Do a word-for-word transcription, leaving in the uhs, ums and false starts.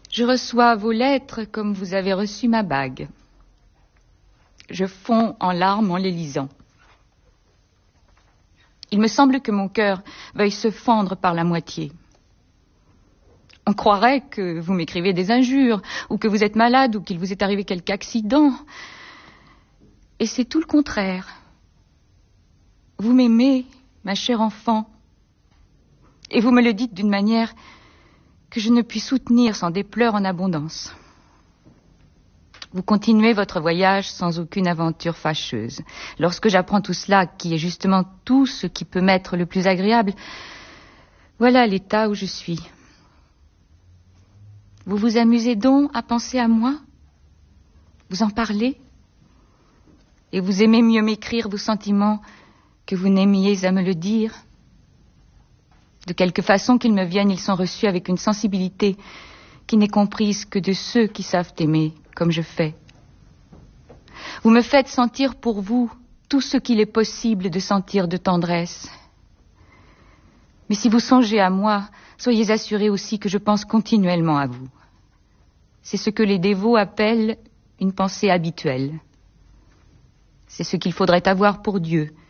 Je reçois vos lettres comme vous avez reçu ma bague. Je fonds en larmes en les lisant. Il me semble que mon cœur veuille se fendre par la moitié. On croirait que vous m'écrivez des injures, ou que vous êtes malade, ou qu'il vous est arrivé quelque accident. Et c'est tout le contraire. Vous m'aimez, ma chère enfant, et vous me le dites d'une manière que je ne puis soutenir sans des pleurs en abondance. Vous continuez votre voyage sans aucune aventure fâcheuse. Lorsque j'apprends tout cela, qui est justement tout ce qui peut m'être le plus agréable, voilà l'état où je suis. Vous vous amusez donc à penser à moi? Vous en parlez? Et vous aimez mieux m'écrire vos sentiments que vous n'aimiez à me le dire? De quelque façon qu'ils me viennent, ils sont reçus avec une sensibilité qui n'est comprise que de ceux qui savent aimer, comme je fais. Vous me faites sentir pour vous tout ce qu'il est possible de sentir de tendresse. Mais si vous songez à moi, soyez assurés aussi que je pense continuellement à vous. C'est ce que les dévots appellent une pensée habituelle. C'est ce qu'il faudrait avoir pour Dieu,